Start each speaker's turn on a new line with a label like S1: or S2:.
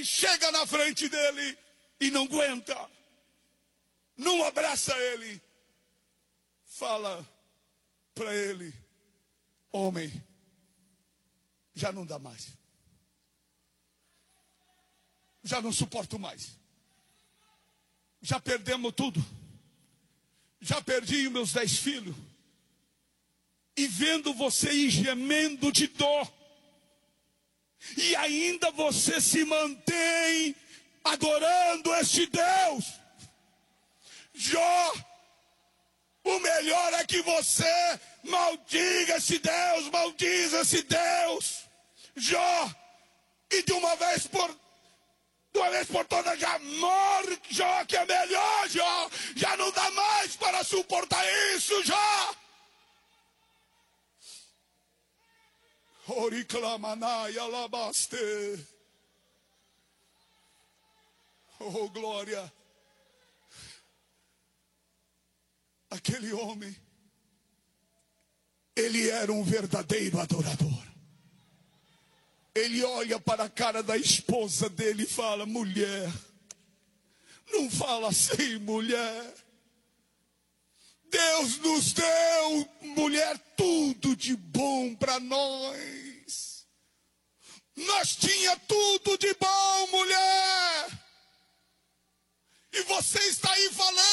S1: chega na frente dele e não aguenta, não abraça ele, fala para ele: homem, já não dá mais, já não suporto mais, já perdemos tudo, já perdi os meus 10 filhos, e vendo você ir gemendo de dor, e ainda você se mantém adorando este Deus. Jó, o melhor é que você maldiga esse Deus, maldiz esse Deus, Jó, e de uma vez por todas já morre, Jó, que é melhor, Jó, já não dá mais para suportar isso, Jó. Oh, glória. Aquele homem, ele era um verdadeiro adorador. Ele olha para a cara da esposa dele e fala: mulher, não fala assim, mulher. Deus nos deu, mulher, tudo de bom para nós. Nós tinha tudo de bom, mulher. E você está aí falando